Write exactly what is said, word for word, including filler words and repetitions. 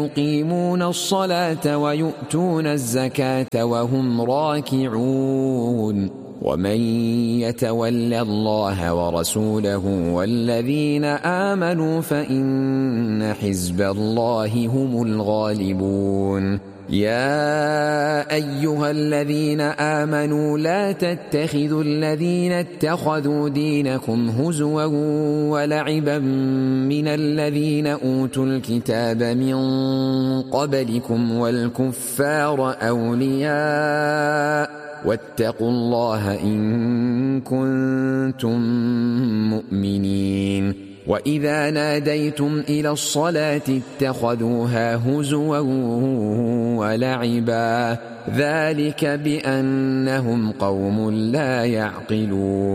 يقيمون الصلاة ويؤتون الزكاة وهم راكعون ومن يتول الله ورسوله والذين آمنوا فإن حزب الله هم الغالبون. يا أيها الذين آمنوا لا تتخذوا الذين اتخذوا دينكم هزوا ولعبا من الذين أوتوا الكتاب من قبلكم والكفار أولياء واتقوا الله إن كنتم مؤمنين. وإذا ناديتم إلى الصلاة اتخذوها هزوا ولعبا ذلك بأنهم قوم لا يعقلون.